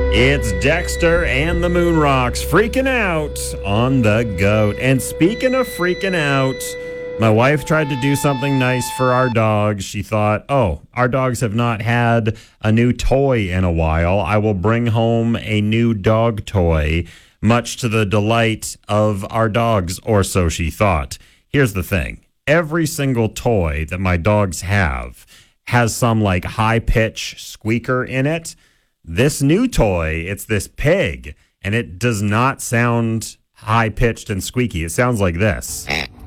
It's Dexter and the Moon Rocks freaking out on the goat. And speaking of freaking out, my wife tried to do something nice for our dogs. She thought, our dogs have not had a new toy in a while. I will bring home a new dog toy, much to the delight of our dogs, or so she thought. Here's the thing. Every single toy that my dogs have has some like high-pitch squeaker in it. This new toy, it's this pig, and it does not sound high-pitched and squeaky. It sounds like this.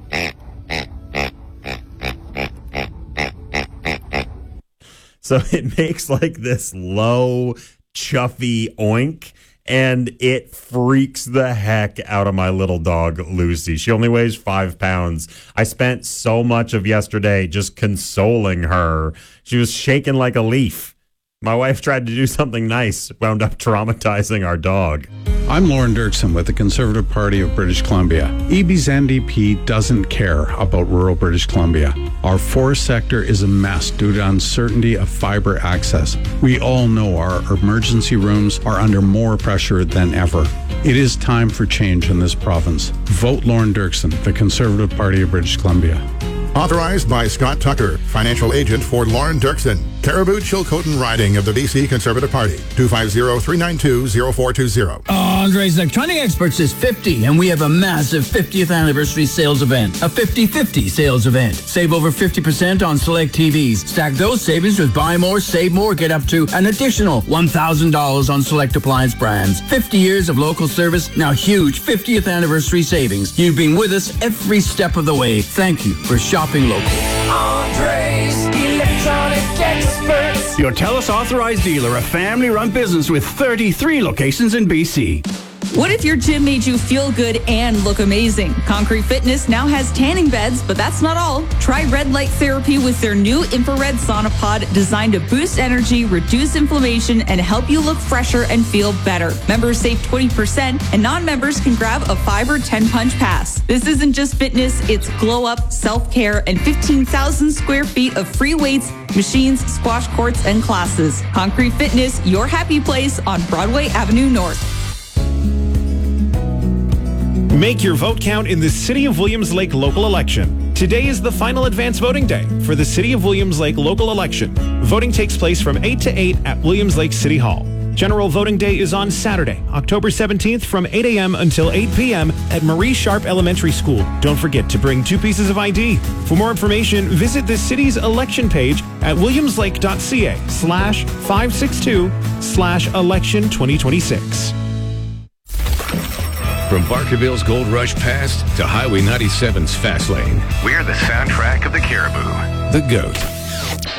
So it makes like this low, chuffy oink, and it freaks the heck out of my little dog, Lucy. She only weighs 5 pounds. I spent so much of yesterday just consoling her. She was shaking like a leaf. My wife tried to do something nice, wound up traumatizing our dog. I'm Lauren Dirksen with the Conservative Party of British Columbia. EB's NDP doesn't care about rural British Columbia. Our forest sector is a mess due to uncertainty of fiber access. We all know our emergency rooms are under more pressure than ever. It is time for change in this province. Vote Lauren Dirksen, the Conservative Party of British Columbia. Authorized by Scott Tucker, financial agent for Lauren Dirksen. Caribou Chilcotin Riding of the BC Conservative Party. 250-392-0420. Andre's Electronic Experts is 50, and we have a massive 50th anniversary sales event. A 50-50 sales event. Save over 50% on select TVs. Stack those savings with buy more, save more. Get up to an additional $1,000 on select appliance brands. 50 years of local service, now huge 50th anniversary savings. You've been with us every step of the way. Thank you for shopping local. Andre's Electronic Experts. Your TELUS authorized dealer, a family-run business with 33 locations in BC. What if your gym made you feel good and look amazing? Concrete Fitness now has tanning beds, but that's not all. Try red light therapy with their new infrared sauna pod designed to boost energy, reduce inflammation, and help you look fresher and feel better. Members save 20%, and non-members can grab a 5 or 10 punch pass. This isn't just fitness, it's glow up, self-care, and 15,000 square feet of free weights, machines, squash courts, and classes. Concrete Fitness, your happy place on Broadway Avenue North. Make your vote count in the City of Williams Lake local election. Today is the final advance voting day for the City of Williams Lake local election. Voting takes place from 8 to 8 at Williams Lake City Hall. General voting day is on Saturday, October 17th from 8 a.m. until 8 p.m. at Marie Sharp Elementary School. Don't forget to bring 2 pieces of ID. For more information, visit the city's election page at williamslake.ca/562/election2026. From Barkerville's Gold Rush Pass to Highway 97's Fast Lane, we're the soundtrack of the Caribou. The GOAT.